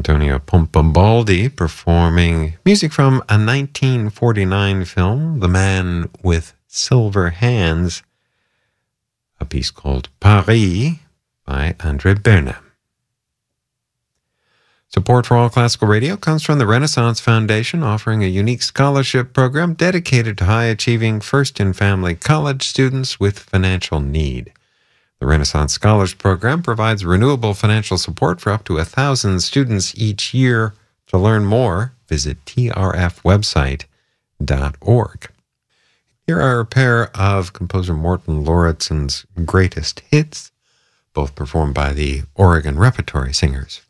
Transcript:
Antonio Pompabaldi performing music from a 1949 film, The Man with Silver Hands, a piece called Paris by André Bernheim. Support for All Classical Radio comes from the Renaissance Foundation, offering a unique scholarship program dedicated to high-achieving first-in-family college students with financial need. The Renaissance Scholars Program provides renewable financial support for up to 1,000 students each year. To learn more, visit trfwebsite.org. Here are a pair of composer Morton Lauritsen's greatest hits, both performed by the Oregon Repertory Singers.